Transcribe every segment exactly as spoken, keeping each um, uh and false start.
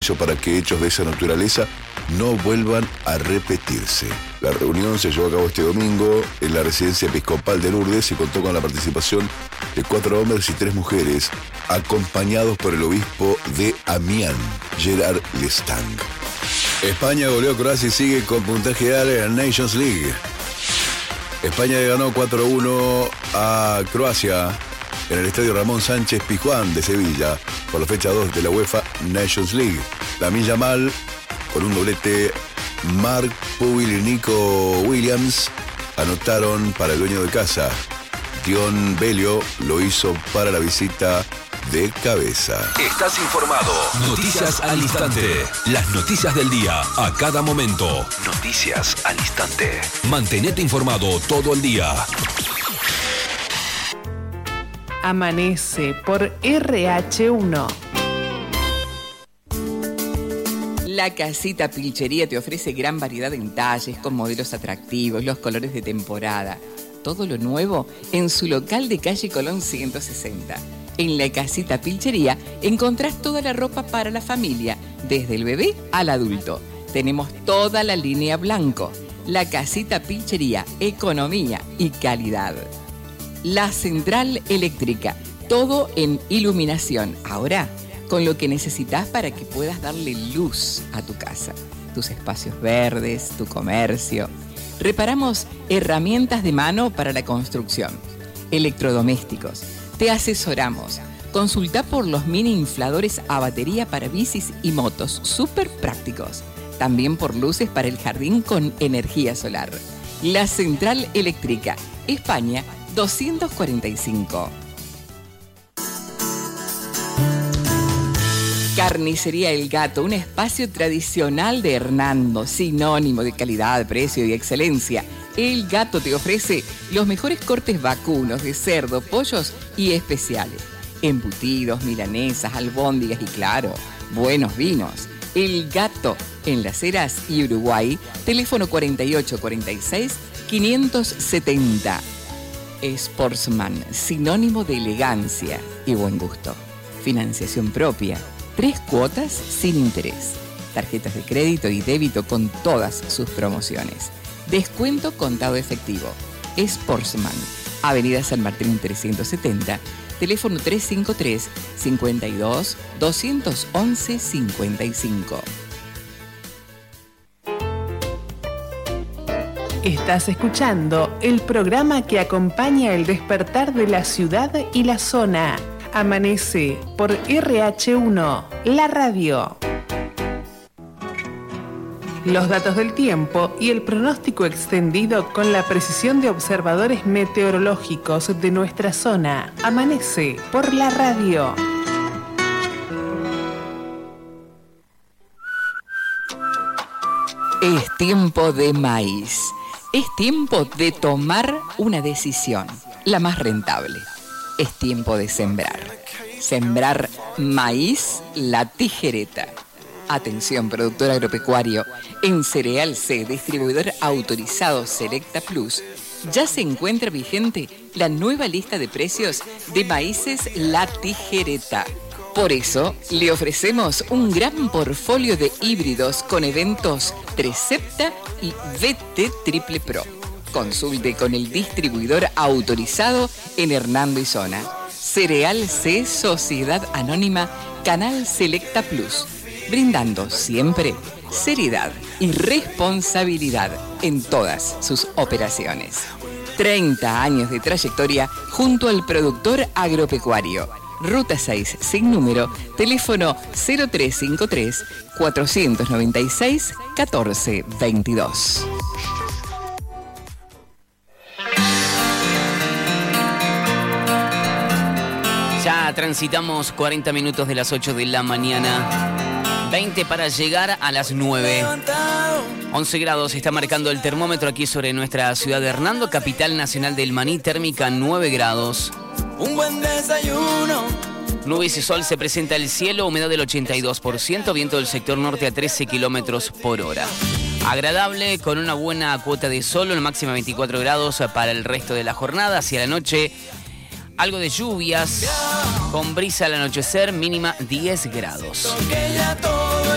hecho para que hechos de esa naturaleza no vuelvan a repetirse. La reunión se llevó a cabo este domingo en la residencia episcopal de Lourdes y contó con la participación de cuatro hombres y tres mujeres, acompañados por el obispo de Amiens, Gerard Lestang. España goleó a Croacia y sigue con puntaje alto en la Nations League. España le ganó cuatro a uno a Croacia en el estadio Ramón Sánchez Pizjuán de Sevilla por la fecha dos de la UEFA Nations League. Lamine Yamal con un doblete, Marc Pubil y Nico Williams anotaron para el dueño de casa. Dion Belio lo hizo para la visita de cabeza. Estás informado. Noticias al instante. Las noticias del día a cada momento. Noticias al instante. Mantenete informado todo el día. Amanece por R H uno. La Casita Pilchería te ofrece gran variedad en talles, con modelos atractivos, los colores de temporada. Todo lo nuevo en su local de calle Colón ciento sesenta. En La Casita Pilchería encontrás toda la ropa para la familia, desde el bebé al adulto. Tenemos toda la línea blanco. La Casita Pilchería, economía y calidad. La Central Eléctrica, todo en iluminación. Ahora, con lo que necesitas para que puedas darle luz a tu casa, tus espacios verdes, tu comercio. Reparamos herramientas de mano para la construcción, electrodomésticos. Te asesoramos. Consulta por los mini infladores a batería para bicis y motos, súper prácticos. También por luces para el jardín con energía solar. La Central Eléctrica, España doscientos cuarenta y cinco. Carnicería El Gato, un espacio tradicional de Hernando, sinónimo de calidad, precio y excelencia. El Gato te ofrece los mejores cortes vacunos de cerdo, pollos y especiales. Embutidos, milanesas, albóndigas y claro, buenos vinos. El Gato, en Las Heras y Uruguay, teléfono cuarenta y ocho cuarenta y seis quinientos setenta. Sportsman, sinónimo de elegancia y buen gusto. Financiación propia. Tres cuotas sin interés. Tarjetas de crédito y débito con todas sus promociones. Descuento contado efectivo. Sportsman, Avenida San Martín trescientos setenta, teléfono trescientos cincuenta y tres, cincuenta y dos, doscientos once, cincuenta y cinco. Estás escuchando el programa que acompaña el despertar de la ciudad y la zona. Amanece por R H uno, la radio. Los datos del tiempo y el pronóstico extendido con la precisión de observadores meteorológicos de nuestra zona. Amanece por la radio. Es tiempo de maíz. Es tiempo de tomar una decisión, la más rentable. Es tiempo de sembrar. Sembrar maíz La Tijereta. Atención, productor agropecuario. En Cereal C, distribuidor autorizado Selecta Plus, ya se encuentra vigente la nueva lista de precios de maíces La Tijereta. Por eso, le ofrecemos un gran portfolio de híbridos con eventos Trecepta y V T Triple Pro. Consulte con el distribuidor autorizado en Hernando y Zona. Cereal C, Sociedad Anónima, Canal Selecta Plus. Brindando siempre seriedad y responsabilidad en todas sus operaciones. treinta años de trayectoria junto al productor agropecuario. Ruta seis, sin número, teléfono cero tres cinco tres, cuatro nueve seis, uno cuatro dos dos. Ya transitamos cuarenta minutos de las ocho de la mañana, veinte para llegar a las nueve. once grados está marcando el termómetro aquí sobre nuestra ciudad de Hernando, capital nacional del maní, térmica nueve grados. Un buen desayuno. Nubes y sol, se presenta el cielo, humedad del ochenta y dos por ciento, viento del sector norte a trece kilómetros por hora. Agradable, con una buena cuota de sol, una máxima veinticuatro grados para el resto de la jornada. Hacia la noche, algo de lluvias, con brisa al anochecer, mínima diez grados.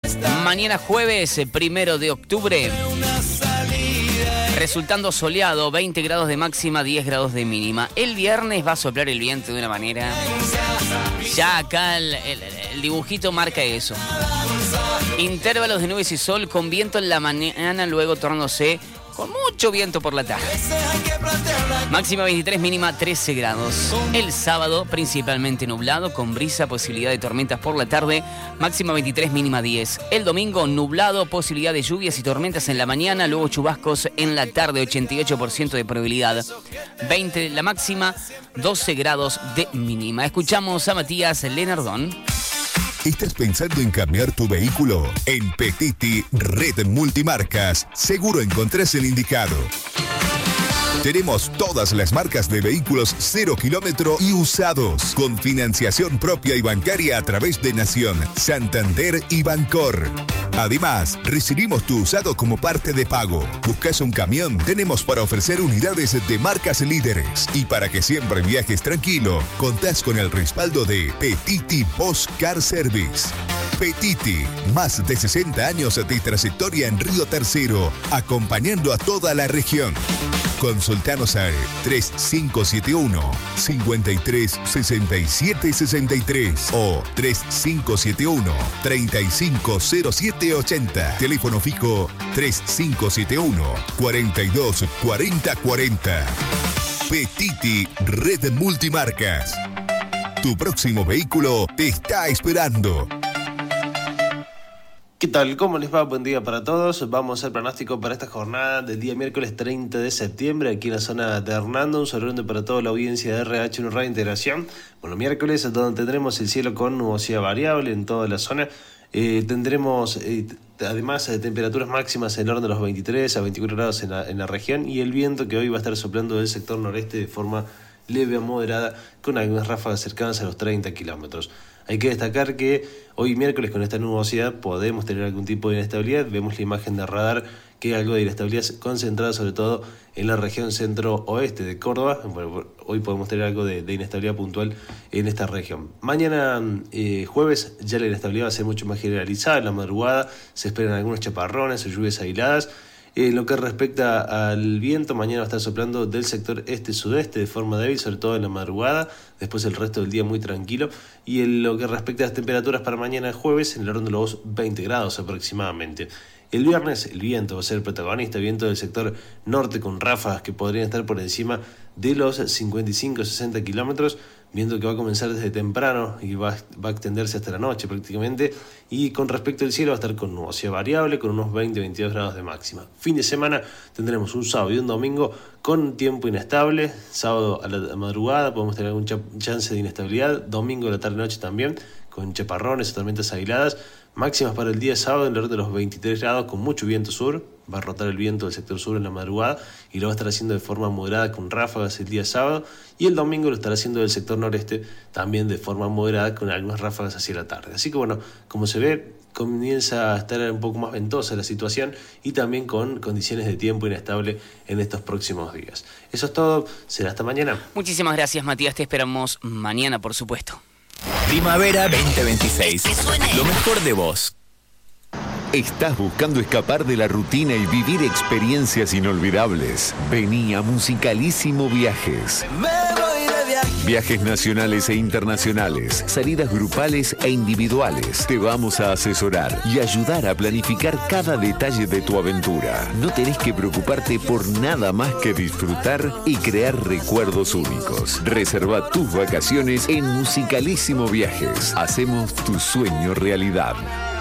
Mañana jueves, primero de octubre, resultando soleado, veinte grados de máxima, diez grados de mínima. El viernes va a soplar el viento de una manera... Ya acá el, el, el dibujito marca eso. Intervalos de nubes y sol con viento en la mañana, luego tornándose con mucho viento por la tarde. Máxima veintitrés, mínima trece grados. El sábado principalmente nublado, con brisa, posibilidad de tormentas por la tarde. Máxima veintitrés, mínima diez. El domingo nublado, posibilidad de lluvias y tormentas en la mañana, luego chubascos en la tarde, ochenta y ocho por ciento de probabilidad. veinte la máxima, doce grados de mínima. Escuchamos a Matías Lenardón. ¿Estás pensando en cambiar tu vehículo? En Petiti Red Multimarcas, seguro encontrás el indicado. Tenemos todas las marcas de vehículos cero kilómetro y usados, con financiación propia y bancaria a través de Nación, Santander y Bancor. Además, recibimos tu usado como parte de pago. ¿Buscas un camión? Tenemos para ofrecer unidades de marcas líderes. Y para que siempre viajes tranquilo, contás con el respaldo de Petiti Boss Car Service. Petiti, más de sesenta años de trayectoria en Río Tercero, acompañando a toda la región. Consultanos al tres cinco siete uno, cinco tres, seis siete seis tres o tres cinco siete uno, tres cinco cero siete ocho cero. Teléfono fijo tres cinco siete uno, cuatro dos cuatro cero cuatro cero. Petiti Red Multimarcas. Tu próximo vehículo te está esperando. ¿Qué tal? ¿Cómo les va? Buen día para todos. Vamos al pronóstico para esta jornada del día miércoles treinta de septiembre aquí en la zona de Hernando. Un saludo para toda la audiencia de R H uno Radio Integración. Bueno, miércoles donde tendremos el cielo con nubosidad variable en toda la zona. Eh, tendremos eh, además de temperaturas máximas en el orden de los veintitrés a veinticuatro grados en la, en la región, y el viento que hoy va a estar soplando del sector noreste de forma leve a moderada con algunas ráfagas cercanas a los treinta kilómetros. Hay que destacar que hoy miércoles con esta nubosidad podemos tener algún tipo de inestabilidad. Vemos la imagen de radar que hay algo de inestabilidad concentrada sobre todo en la región centro-oeste de Córdoba. Bueno, hoy podemos tener algo de, de inestabilidad puntual en esta región. Mañana eh, jueves ya la inestabilidad va a ser mucho más generalizada. En la madrugada se esperan algunos chaparrones o lluvias aisladas. En lo que respecta al viento, mañana va a estar soplando del sector este-sudeste de forma débil, sobre todo en la madrugada, después el resto del día muy tranquilo. Y en lo que respecta a las temperaturas para mañana jueves, en el orden de los veinte grados aproximadamente. El viernes el viento va a ser el protagonista, viento del sector norte con ráfagas que podrían estar por encima de los cincuenta y cinco a sesenta kilómetros, viendo que va a comenzar desde temprano y va, va a extenderse hasta la noche prácticamente. Y con respecto al cielo va a estar con nubosidad variable con unos veinte a veintidós grados de máxima. Fin de semana tendremos un sábado y un domingo con tiempo inestable. Sábado a la madrugada podemos tener algún chance de inestabilidad, domingo a la tarde-noche también con chaparrones o tormentas aisladas. Máximas para el día sábado en el orden de los veintitrés grados con mucho viento sur. Va a rotar el viento del sector sur en la madrugada y lo va a estar haciendo de forma moderada con ráfagas el día sábado. Y el domingo lo estará haciendo del sector noreste también de forma moderada con algunas ráfagas hacia la tarde. Así que bueno, como se ve, comienza a estar un poco más ventosa la situación y también con condiciones de tiempo inestable en estos próximos días. Eso es todo, será hasta mañana. Muchísimas gracias, Matías, te esperamos mañana, por supuesto. Primavera veinte veintiséis. Lo mejor de vos. ¿Estás buscando escapar de la rutina y vivir experiencias inolvidables? Vení a Musicalísimo Viajes. Viajes nacionales e internacionales, salidas grupales e individuales. Te vamos a asesorar y ayudar a planificar cada detalle de tu aventura. No tenés que preocuparte por nada más que disfrutar y crear recuerdos únicos. Reserva tus vacaciones en Musicalísimo Viajes. Hacemos tu sueño realidad.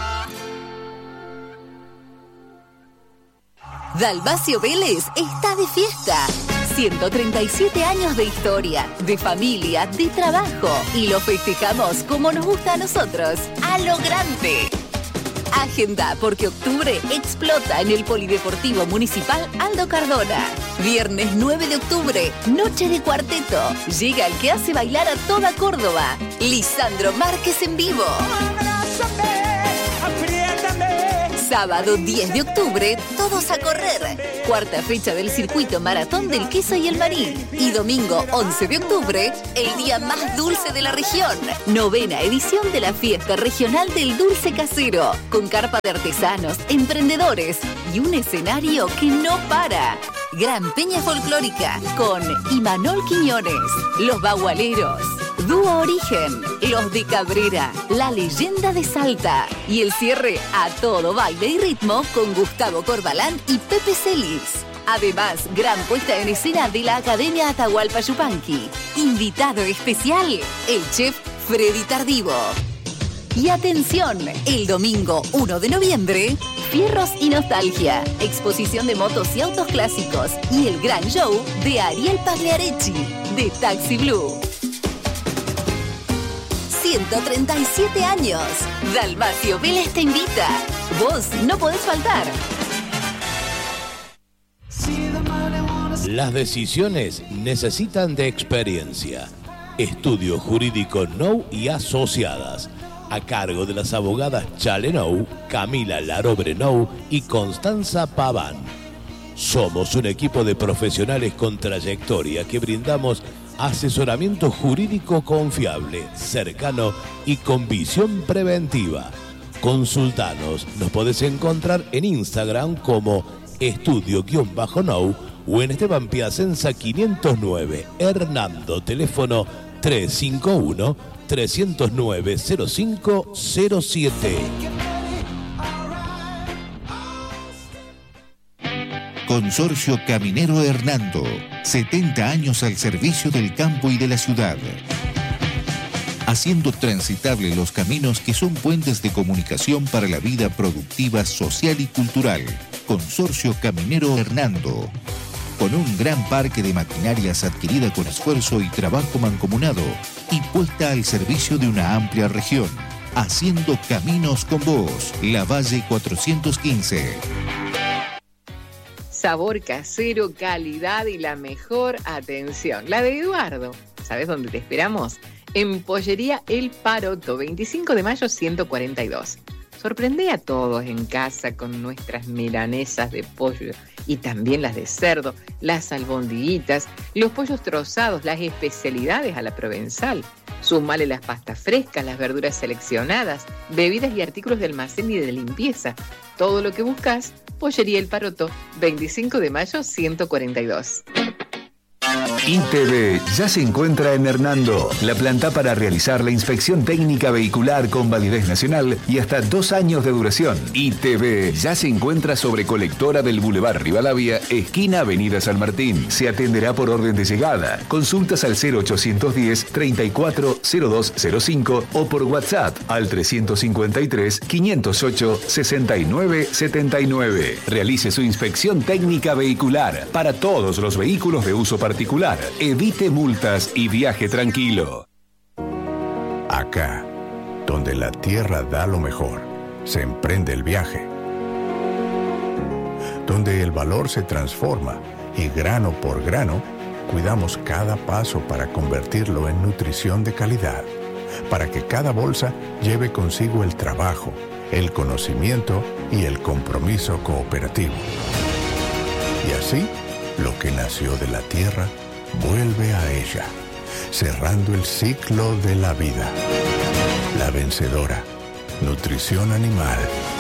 Dalmacio Vélez está de fiesta. ciento treinta y siete años de historia, de familia, de trabajo. Y lo festejamos como nos gusta a nosotros, a lo grande. Agenda, porque octubre explota en el Polideportivo Municipal Aldo Cardona. Viernes nueve de octubre, noche de cuarteto. Llega el que hace bailar a toda Córdoba, Lisandro Márquez en vivo. Sábado diez de octubre, todos a correr. Cuarta fecha del circuito Maratón del Queso y el Maní. Y domingo once de octubre, el día más dulce de la región. Novena edición de la Fiesta Regional del Dulce Casero. Con carpa de artesanos, emprendedores y un escenario que no para. Gran Peña Folclórica con Imanol Quiñones, Los Bagualeros, Dúo Origen, Los de Cabrera, La Leyenda de Salta y el cierre a todo baile y ritmo con Gustavo Corbalán y Pepe Celis. Además, gran puesta en escena de la Academia Atahualpa Yupanqui. Invitado especial, el chef Freddy Tardivo. Y atención, el domingo uno de noviembre, Fierros y Nostalgia, exposición de motos y autos clásicos y el gran show de Ariel Pagliarecci, de Taxi Blue. ciento treinta y siete años. Dalmacio Vélez te invita. Vos no podés faltar. Las decisiones necesitan de experiencia. Estudio Jurídico Nou y Asociadas, a cargo de las abogadas Chale Nou, Camila Larobre Nou y Constanza Paván. Somos un equipo de profesionales con trayectoria que brindamos asesoramiento jurídico confiable, cercano y con visión preventiva. Consultanos, nos podés encontrar en Instagram como estudio-nou o en Esteban Piacenza quinientos nueve, Hernando, teléfono tres cinco uno, tres cero nueve, cero cinco cero siete. Consorcio Caminero Hernando, setenta años al servicio del campo y de la ciudad. Haciendo transitable los caminos que son puentes de comunicación para la vida productiva, social y cultural. Consorcio Caminero Hernando. Con un gran parque de maquinarias adquirida con esfuerzo y trabajo mancomunado y puesta al servicio de una amplia región. Haciendo caminos con vos. La Valle cuatrocientos quince. Sabor casero, calidad y la mejor atención. La de Eduardo. ¿Sabes dónde te esperamos? En Pollería El Paroto, veinticinco de mayo ciento cuarenta y dos. Sorprende a todos en casa con nuestras milanesas de pollo y también las de cerdo, las albondiguitas, los pollos trozados, las especialidades a la provenzal. Sumale las pastas frescas, las verduras seleccionadas, bebidas y artículos de almacén y de limpieza. Todo lo que buscas, Pollería El Paroto, veinticinco de mayo ciento cuarenta y dos. I T V ya se encuentra en Hernando, la planta para realizar la inspección técnica vehicular con validez nacional y hasta dos años de duración. I T V ya se encuentra sobre Colectora del Boulevard Rivadavia, esquina Avenida San Martín. Se atenderá por orden de llegada. Consultas al cero ochocientos diez, treinta y cuatro, cero dos cero cinco o por WhatsApp al trescientos cincuenta y tres, quinientos ocho, sesenta y nueve setenta y nueve. Realice su inspección técnica vehicular para todos los vehículos de uso particular. Evite multas y viaje tranquilo. Acá, donde la tierra da lo mejor, se emprende el viaje. Donde el valor se transforma y grano por grano, cuidamos cada paso para convertirlo en nutrición de calidad. Para que cada bolsa lleve consigo el trabajo, el conocimiento y el compromiso cooperativo. Y así, lo que nació de la tierra vuelve a ella, cerrando el ciclo de la vida. La vencedora. Nutrición animal.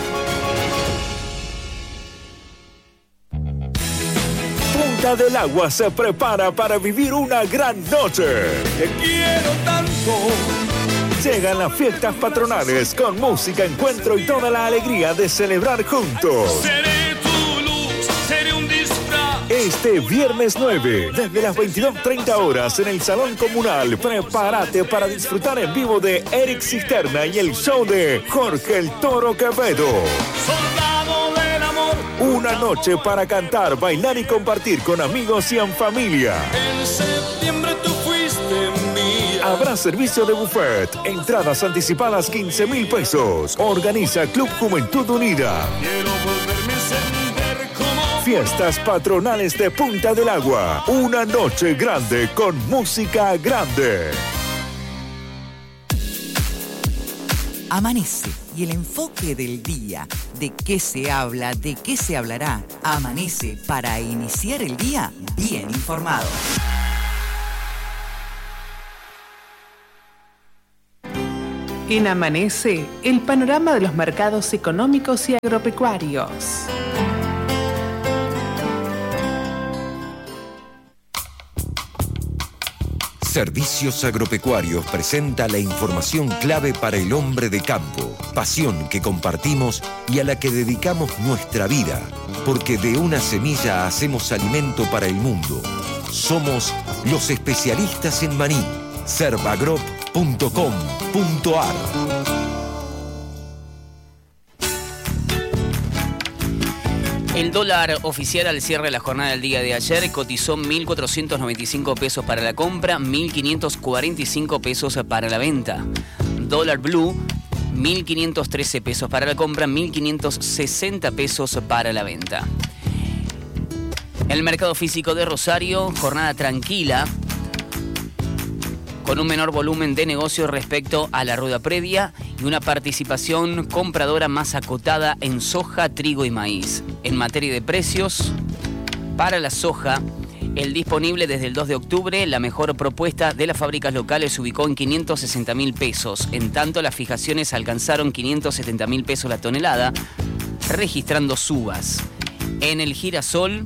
Punta del Agua se prepara para vivir una gran noche. Te quiero tanto. Llegan las fiestas patronales con música, encuentro y toda la alegría de celebrar juntos. Seré tu luz, seré un disfraz. Este viernes nueve, desde las veintidós treinta horas en el Salón Comunal, prepárate para disfrutar en vivo de Eric Cisterna y el show de Jorge el Toro Quevedo. Soldado del amor. Una noche para cantar, bailar y compartir con amigos y en familia. En septiembre tú fuiste mía. Habrá servicio de buffet, entradas anticipadas quince mil pesos. Organiza Club Juventud Unida. Quiero volverme a encender como... Fiestas patronales de Punta del Agua. Una noche grande con música grande. Amanece y el enfoque del día. ¿De qué se habla? ¿De qué se hablará? Amanece para iniciar el día bien informado. En Amanece, el panorama de los mercados económicos y agropecuarios. Servicios Agropecuarios presenta la información clave para el hombre de campo, pasión que compartimos y a la que dedicamos nuestra vida, porque de una semilla hacemos alimento para el mundo. Somos los especialistas en maní. servagrop punto com punto ar. El dólar oficial al cierre de la jornada del día de ayer cotizó mil cuatrocientos noventa y cinco pesos para la compra, mil quinientos cuarenta y cinco pesos para la venta. Dólar blue, mil quinientos trece pesos para la compra, mil quinientos sesenta pesos para la venta. El mercado físico de Rosario, jornada tranquila, con un menor volumen de negocio respecto a la rueda previa y una participación compradora más acotada en soja, trigo y maíz. En materia de precios, para la soja, el disponible desde el dos de octubre, la mejor propuesta de las fábricas locales se ubicó en quinientos sesenta mil pesos. En tanto, las fijaciones alcanzaron quinientos setenta mil pesos la tonelada, registrando subas. En el girasol,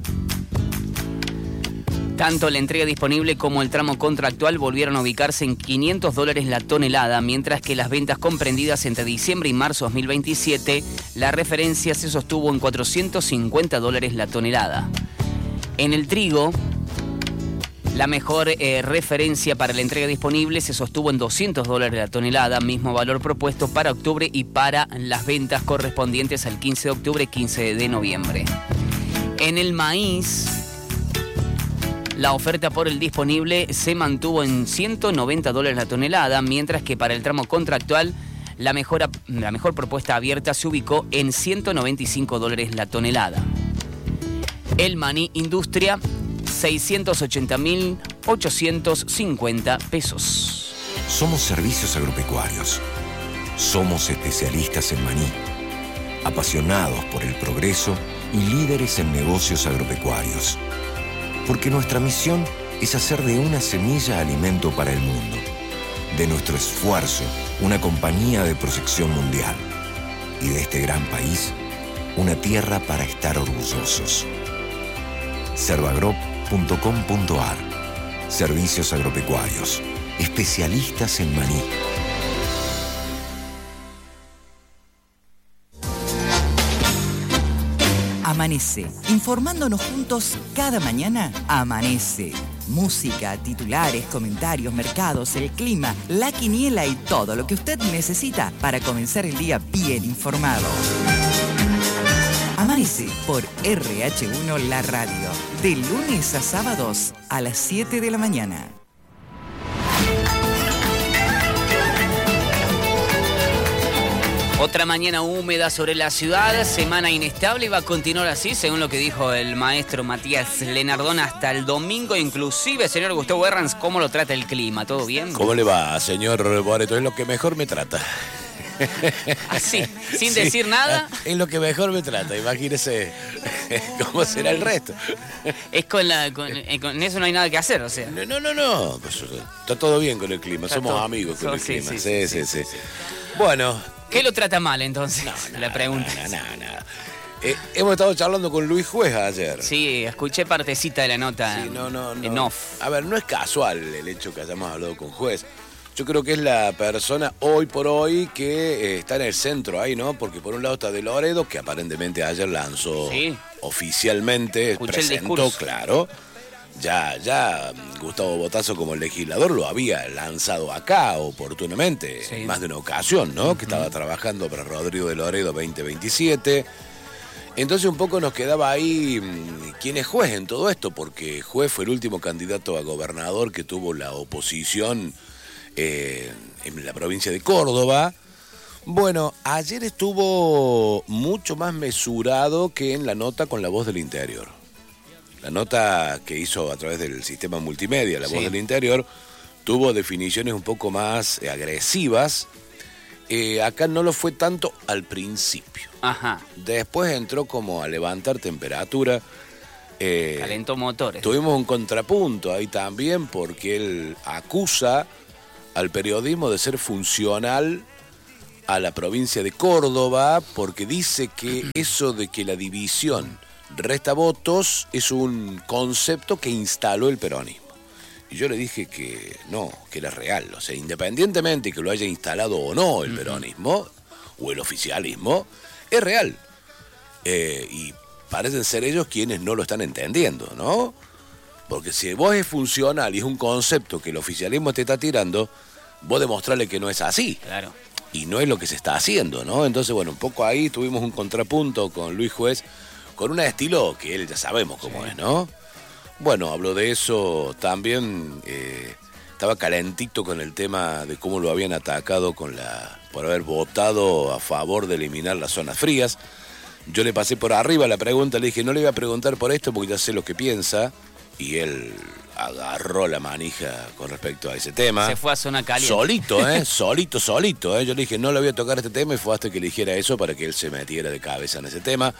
tanto la entrega disponible como el tramo contractual volvieron a ubicarse en quinientos dólares la tonelada, mientras que las ventas comprendidas entre diciembre y marzo dos mil veintisiete, la referencia se sostuvo en cuatrocientos cincuenta dólares la tonelada. En el trigo, la mejor eh, referencia para la entrega disponible se sostuvo en doscientos dólares la tonelada, mismo valor propuesto para octubre y para las ventas correspondientes al quince de octubre y quince de noviembre. En el maíz, la oferta por el disponible se mantuvo en ciento noventa dólares la tonelada, mientras que para el tramo contractual la, mejora, la mejor propuesta abierta se ubicó en ciento noventa y cinco dólares la tonelada. El maní industria, seiscientos ochenta mil ochocientos cincuenta pesos. Somos Servicios Agropecuarios. Somos especialistas en maní, apasionados por el progreso y líderes en negocios agropecuarios. Porque nuestra misión es hacer de una semilla alimento para el mundo. De nuestro esfuerzo, una compañía de proyección mundial. Y de este gran país, una tierra para estar orgullosos. servagrop punto com punto ar. Servicios Agropecuarios. Especialistas en maní. Amanece, informándonos juntos cada mañana. Amanece. Música, titulares, comentarios, mercados, el clima, la quiniela y todo lo que usted necesita para comenzar el día bien informado. Amanece por R H uno La Radio, de lunes a sábados a las siete de la mañana. Otra mañana húmeda sobre la ciudad, semana inestable y va a continuar así, según lo que dijo el maestro Matías Lenardón, hasta el domingo. Inclusive, señor Gustavo Herranz, ¿cómo lo trata el clima? ¿Todo bien? ¿Cómo le va, señor Boreto? Es lo que mejor me trata. Así, sin Sí, decir nada. Es lo que mejor me trata, imagínese cómo será el resto. Es con, la, con, eh, con eso no hay nada que hacer, o sea. No, no, no, no. Pues, está todo bien con el clima, Está somos todo- amigos con so- el sí, clima. sí, Sí, sí, sí, sí. Bueno. ¿Qué lo trata mal entonces? La pregunta. No, no, no. Eh, hemos estado charlando con Luis Jueza ayer. Sí, escuché partecita de la nota Sí, no, no, no. en off. A ver, no es casual el hecho que hayamos hablado con Juez. Yo creo que es la persona hoy por hoy que eh, está en el centro ahí, ¿no? Porque por un lado está De Loredo, que aparentemente ayer lanzó Sí. oficialmente, Escuché el presentó, discurso. claro. Ya, ya Gustavo Botazo como legislador lo había lanzado acá oportunamente, Sí. en más de una ocasión, ¿no? Que estaba trabajando para Rodrigo De Loredo veinte veintisiete. Entonces un poco nos quedaba ahí mm, quién es Juez en todo esto, porque Juez fue el último candidato a gobernador que tuvo la oposición eh, en la provincia de Córdoba. Bueno, ayer estuvo mucho más mesurado que en la nota con La Voz del Interior. La nota que hizo a través del sistema multimedia, La Voz Sí. del Interior, tuvo definiciones un poco más eh, agresivas Eh, acá no lo fue tanto al principio. Ajá. Después entró como a levantar temperatura. Eh, Calentó motores. Tuvimos un contrapunto ahí también porque él acusa al periodismo de ser funcional a la provincia de Córdoba porque dice que eso de que la división resta votos es un concepto que instaló el peronismo. Y yo le dije que no, que era real. O sea, independientemente que lo haya instalado o no el peronismo o el oficialismo, es real. Eh, y parecen ser ellos quienes no lo están entendiendo, ¿no? Porque si vos es funcional y es un concepto que el oficialismo te está tirando, vos demostrarle que no es así. Claro. Y no es lo que se está haciendo, ¿no? Entonces, bueno, un poco ahí tuvimos un contrapunto con Luis Juez, con un estilo que él ya sabemos cómo sí. es, ¿no? Bueno, habló de eso también, eh, estaba calentito con el tema de cómo lo habían atacado con la por haber votado a favor de eliminar las zonas frías. Yo le pasé por arriba la pregunta, le dije, no le voy a preguntar por esto porque ya sé lo que piensa, y él agarró la manija con respecto a ese tema. Se fue a zona caliente. Solito, ¿eh? solito, solito, ¿eh? Yo le dije, no le voy a tocar este tema, y fue hasta que le dijera eso para que él se metiera de cabeza en ese tema.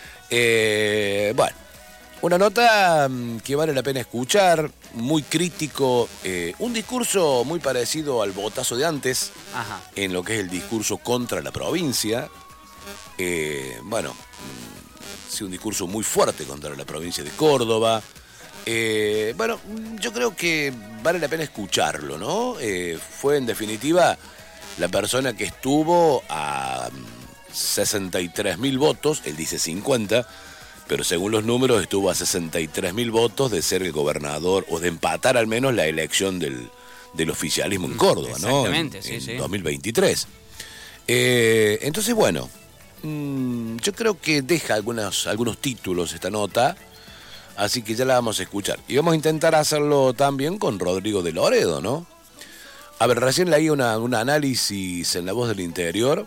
Eh, bueno, una nota que vale la pena escuchar, muy crítico, eh, un discurso muy parecido al botazo de antes, Ajá. en lo que es el discurso contra la provincia. Eh, bueno, sí, un discurso muy fuerte contra la provincia de Córdoba. Eh, bueno, yo creo que vale la pena escucharlo, ¿no? Eh, fue en definitiva la persona que estuvo a sesenta y tres mil votos, él dice cincuenta, pero según los números estuvo a sesenta y tres mil votos de ser el gobernador o de empatar al menos la elección del, del oficialismo en Córdoba, ¿no? Exactamente, en, sí, en sí. dos mil veintitrés. Eh, entonces, bueno, mmm, yo creo que deja algunos, algunos títulos esta nota, así que ya la vamos a escuchar. Y vamos a intentar hacerlo también con Rodrigo de Loredo, ¿no? A ver, recién leí una, un análisis en La Voz del Interior.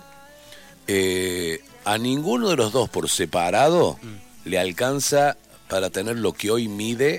Eh, a ninguno de los dos por separado mm. le alcanza para tener lo que hoy mide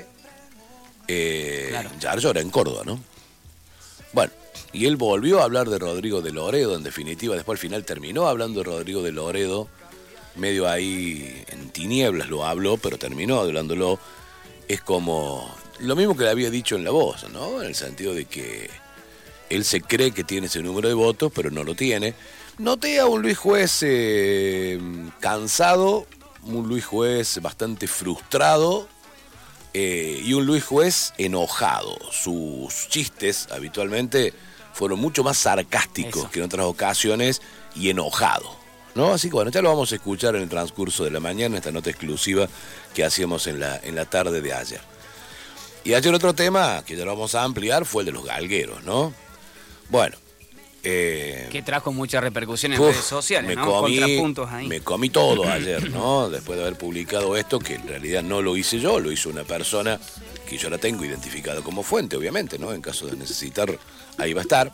eh, claro. Yarlora en Córdoba, ¿no? Bueno, y él volvió a hablar de Rodrigo de Loredo, en definitiva, después al final terminó hablando de Rodrigo de Loredo, medio ahí en tinieblas lo habló, pero terminó hablándolo. Es como lo mismo que le había dicho en La Voz, ¿no? En el sentido de que él se cree que tiene ese número de votos, pero no lo tiene. Noté a un Luis Juez eh, cansado, un Luis Juez bastante frustrado eh, y un Luis Juez enojado. Sus chistes habitualmente fueron mucho más sarcásticos Eso. que en otras ocasiones y enojado, ¿no? Así que bueno, ya lo vamos a escuchar en el transcurso de la mañana, esta nota exclusiva que hacíamos en la, en la tarde de ayer. Y ayer otro tema que ya lo vamos a ampliar fue el de los galgueros, ¿no? Bueno. Eh, que trajo mucha repercusión en uf, redes sociales, me ¿no? Comí, Contrapuntos ahí. Me comí todo ayer, ¿no? Después de haber publicado esto, que en realidad no lo hice yo, lo hizo una persona que yo la tengo identificada como fuente, obviamente, ¿no? En caso de necesitar, ahí va a estar.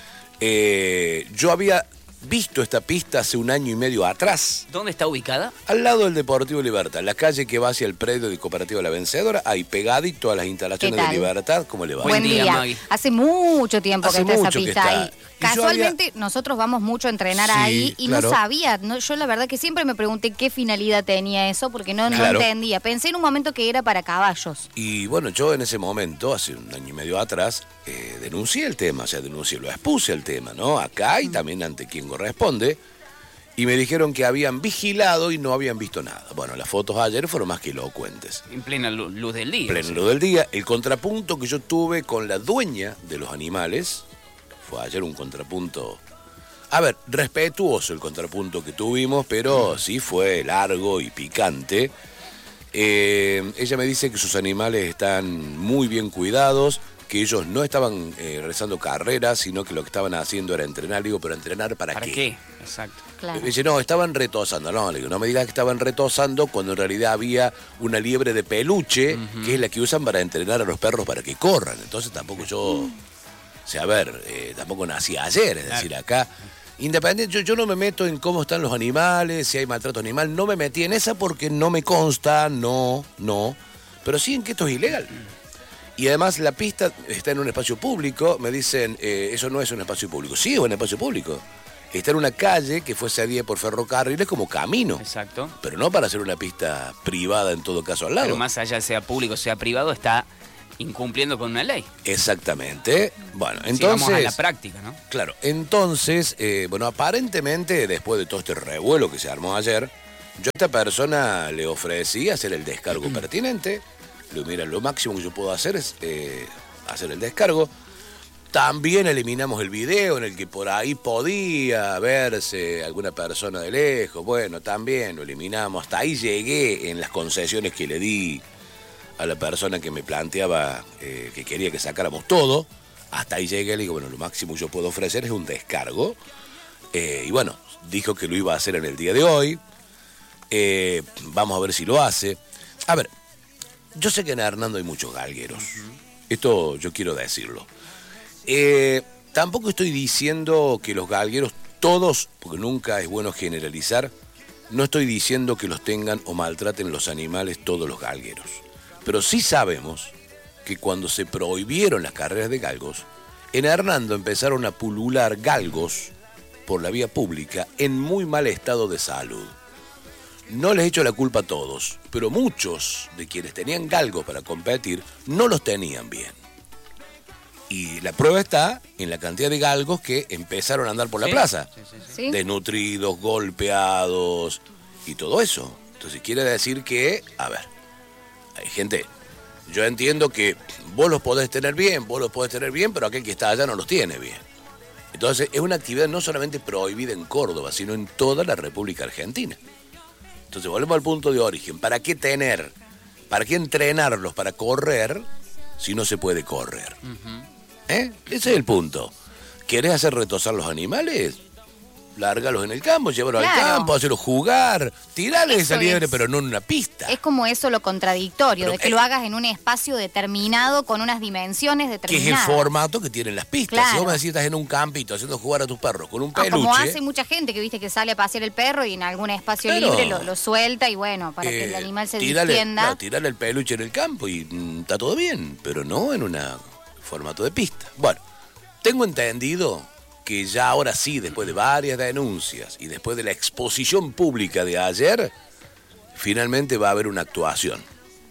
Eh, yo había visto esta pista hace un año y medio atrás. ¿Dónde está ubicada? Al lado del Deportivo Libertad, la calle que va hacia el predio de Cooperativa La Vencedora, ahí pegadito a las instalaciones de Libertad. ¿Cómo le va? Buen día. día. Hace mucho tiempo Hace que está mucho esa pista está. ahí. Casualmente había... nosotros vamos mucho a entrenar sí, ahí y claro. no sabía, no, yo la verdad que siempre me pregunté qué finalidad tenía eso porque no, claro. no entendía. Pensé en un momento que era para caballos. Y bueno, yo en ese momento, hace un año y medio atrás, eh, denuncié el tema, o sea, denuncié, lo expuse el tema, ¿no? Acá y también ante quien corresponde. Y me dijeron que habían vigilado y no habían visto nada. Bueno, las fotos ayer fueron más que elocuentes. En plena luz del día. En plena luz del día. El contrapunto que yo tuve con la dueña de los animales, fue ayer un contrapunto, a ver, respetuoso el contrapunto que tuvimos, pero sí fue largo y picante. Eh, ella me dice que sus animales están muy bien cuidados, que ellos no estaban eh, realizando carreras, sino que lo que estaban haciendo era entrenar. Digo, ¿pero entrenar para, ¿Para qué? qué? Exacto. Claro. Me dice, no, estaban retosando. No, le digo, no me digas que estaban retosando cuando en realidad había una liebre de peluche, uh-huh. que es la que usan para entrenar a los perros para que corran. Entonces tampoco yo, uh-huh. o sea, a ver, eh, tampoco nací ayer, es decir, acá, independiente, yo, yo no me meto en cómo están los animales, si hay maltrato animal, no me metí en esa porque no me consta, no, no, pero sí en que esto es ilegal. Y además la pista está en un espacio público, me dicen, eh, eso no es un espacio público. Sí, es un espacio público. está en una calle que fue cedida por ferrocarriles como camino. Exacto. Pero no para hacer una pista privada en todo caso al lado. Pero más allá sea público, sea privado, está incumpliendo con una ley. Exactamente. Bueno, entonces... Sí, vamos a la práctica, ¿no? Claro, entonces, eh, bueno, aparentemente, después de todo este revuelo que se armó ayer, yo a esta persona le ofrecí hacer el descargo pertinente. Le digo, mira, lo máximo que yo puedo hacer es eh, hacer el descargo. También eliminamos el video en el que por ahí podía verse alguna persona de lejos. Bueno, también lo eliminamos. Hasta ahí llegué en las concesiones que le di a la persona que me planteaba eh, que quería que sacáramos todo. Hasta ahí llegué, le digo, bueno, lo máximo que yo puedo ofrecer es un descargo. Eh, y bueno, dijo que lo iba a hacer en el día de hoy. Eh, vamos a ver si lo hace. A ver, yo sé que en Hernando hay muchos galgueros. Uh-huh. Esto yo quiero decirlo. Eh, tampoco estoy diciendo que los galgueros todos, porque nunca es bueno generalizar, no estoy diciendo que los tengan o maltraten los animales todos los galgueros. Pero sí sabemos que cuando se prohibieron las carreras de galgos, en Hernando empezaron a pulular galgos por la vía pública en muy mal estado de salud. No les echo la culpa a todos, pero muchos de quienes tenían galgos para competir no los tenían bien. Y la prueba está en la cantidad de galgos que empezaron a andar por la sí, plaza. Sí, sí, sí. Desnutridos, golpeados y todo eso. Entonces quiere decir que, a ver, hay gente, yo entiendo que vos los podés tener bien, vos los podés tener bien, pero aquel que está allá no los tiene bien. Entonces es una actividad no solamente prohibida en Córdoba, sino en toda la República Argentina. Entonces volvemos al punto de origen. ¿Para qué tener, para qué entrenarlos para correr si no se puede correr? Uh-huh. ¿Eh? Ese es el punto. ¿Querés hacer retosar los animales? Lárgalos en el campo, llévalos claro. al campo, hacerlos jugar, tirarles esa liebre, pero no en una pista. Es como eso lo contradictorio, pero de que es, lo hagas en un espacio determinado, con unas dimensiones determinadas. Que es el formato que tienen las pistas. Claro. Si vos me decís estás en un campito haciendo jugar a tus perros con un peluche... Ah, como hace mucha gente que viste que sale a pasear el perro y en algún espacio claro. libre lo, lo suelta y bueno, para eh, que el animal se tírale, distienda. Claro, tirarle el peluche en el campo y mmm, está todo bien, pero no en un formato de pista. Bueno, tengo entendido que ya ahora sí, después de varias denuncias y después de la exposición pública de ayer, finalmente va a haber una actuación.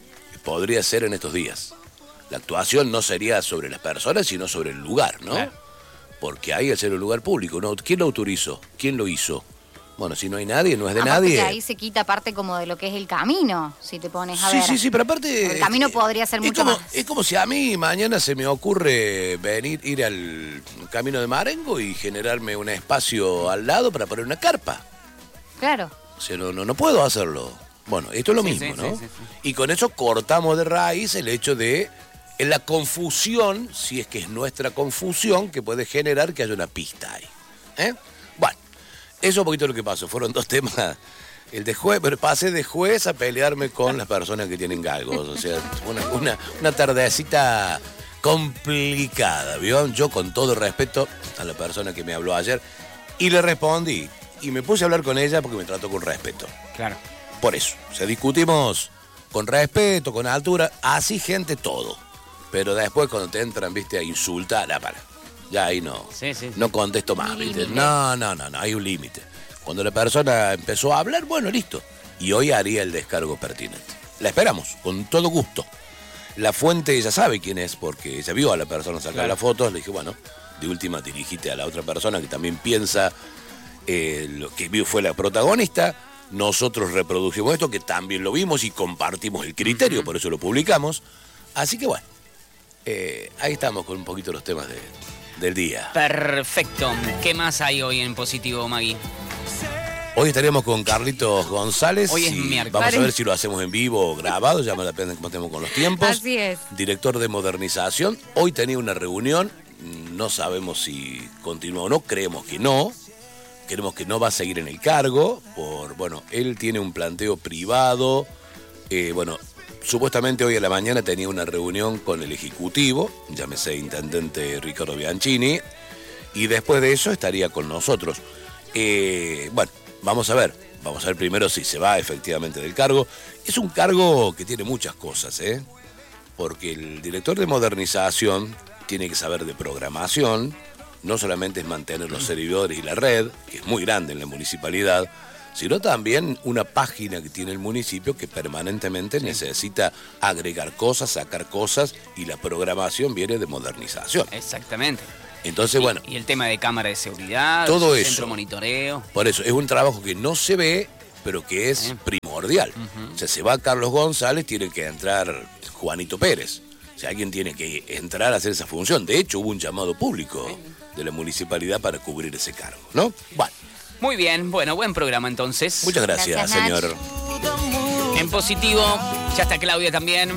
Podría ser en estos días. La actuación no sería sobre las personas, sino sobre el lugar, ¿no? Claro. Porque ahí al ser un lugar público, ¿no? ¿Quién lo autorizó? ¿Quién lo hizo? Bueno, si no hay nadie, no es de aparte nadie. Que ahí se quita parte como de lo que es el camino, si te pones a sí, ver. Sí, sí, sí, pero aparte... El camino eh, podría ser mucho como, más. Es como si a mí mañana se me ocurre venir, ir al camino de Marengo y generarme un espacio al lado para poner una carpa. Claro. O sea, no, no, no puedo hacerlo. Bueno, esto es lo sí, mismo, sí, ¿no? Sí, sí, sí. Y con eso cortamos de raíz el hecho de en la confusión, si es que es nuestra confusión, que puede generar que haya una pista ahí. ¿Eh? Bueno. Eso es un poquito lo que pasó. Fueron dos temas. El de juez, pero pasé de juez a pelearme con las personas que tienen galgos. O sea, una, una, una tardecita complicada, ¿vio? Yo con todo respeto a la persona que me habló ayer y le respondí. Y me puse a hablar con ella porque me trató con respeto. Claro. Por eso. O sea, discutimos con respeto, con altura. Así gente todo. Pero después cuando te entran, viste, a insultar, la para. Ya ahí no, sí, sí, sí. no contesto más, ¿viste? No, no, no, no, hay un límite. Cuando la persona empezó a hablar, bueno, listo. Y hoy haría el descargo pertinente. La esperamos, con todo gusto. La fuente ella sabe quién es, porque ella vio a la persona sacar claro. las fotos. Le dije, bueno, de última dirigite a la otra persona que también piensa eh, lo que vio fue la protagonista. Nosotros reprodujimos esto, que también lo vimos y compartimos el criterio, uh-huh. por eso lo publicamos. Así que bueno, eh, ahí estamos con un poquito los temas de... del día. Perfecto. ¿Qué más hay hoy en positivo, Magui? Hoy estaremos con Carlitos González. Hoy es miércoles. Vamos a ver si lo hacemos en vivo o grabado, ya me depende cómo estemos con los tiempos. Así es. Director de modernización. Hoy tenía una reunión, no sabemos si continúa o no, creemos que no. Creemos que no va a seguir en el cargo, por, bueno, él tiene un planteo privado, eh, bueno, supuestamente hoy a la mañana tenía una reunión con el Ejecutivo, llámese Intendente Ricardo Bianchini, y después de eso estaría con nosotros. Eh, bueno, vamos a ver, vamos a ver primero si se va efectivamente del cargo. Es un cargo que tiene muchas cosas, ¿eh? Porque el director de modernización tiene que saber de programación, no solamente es mantener los servidores y la red, que es muy grande en la municipalidad, sino también una página que tiene el municipio que permanentemente necesita agregar cosas, sacar cosas, y la programación viene de modernización. Exactamente. Entonces, y, bueno. Y el tema de cámara de seguridad, todo centro eso. monitoreo. Por eso, es un trabajo que no se ve, pero que es eh. primordial. Uh-huh. O sea, se va Carlos González, tiene que entrar Juanito Pérez. O sea, alguien tiene que entrar a hacer esa función. De hecho, hubo un llamado público de la municipalidad para cubrir ese cargo, ¿no? Bueno. Muy bien, bueno, buen programa entonces. Muchas gracias, gracias señor. En positivo, ya está Claudia también.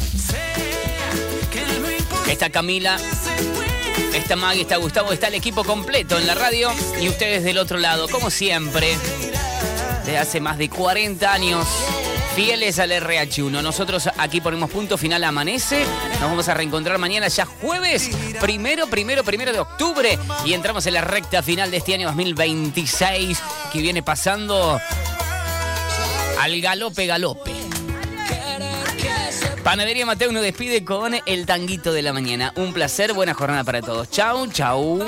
Está Camila. Está Maggie, está Gustavo, está el equipo completo en la radio. Y ustedes del otro lado, como siempre, desde hace más de cuarenta años, fieles al R H uno. Nosotros aquí ponemos punto final a Amanece. Nos vamos a reencontrar mañana ya jueves, primero, primero, primero de octubre. Y entramos en la recta final de este año dos mil veintiséis, que viene pasando al galope, galope. Panadería Mateu nos despide con el tanguito de la mañana. Un placer, buena jornada para todos. Chau, chau.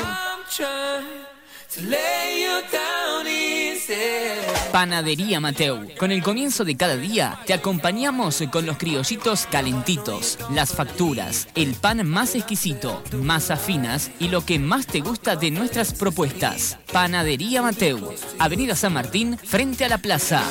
Panadería Mateu. Con el comienzo de cada día, te acompañamos con los criollitos calentitos, las facturas, el pan más exquisito, masas finas y lo que más te gusta de nuestras propuestas. Panadería Mateu. Avenida San Martín, frente a la plaza.